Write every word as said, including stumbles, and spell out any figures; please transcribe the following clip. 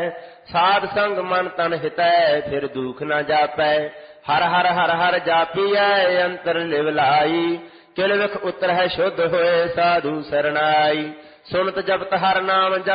ਸਾਧ ਸੰਗ ਮਨ ਤਨ ਹਿਤੈ ਫਿਰ ਦੁਖ ਨ ਜਾਪੈ। ਹਰ ਹਰ ਹਰ ਹਰ ਜਾਪੀਐ ਅੰਤਰ ਲਿਵ ਲਾਈ ਕਿਲ ਵਿਖ ਉਤਰਹਿ ਸ਼ੁੱਧ ਹੋਏ ਸਾਧੂ ਸਰਨਾਈ। ਸੁਨਤ ਜਪਤ ਹਰ ਨਾਮ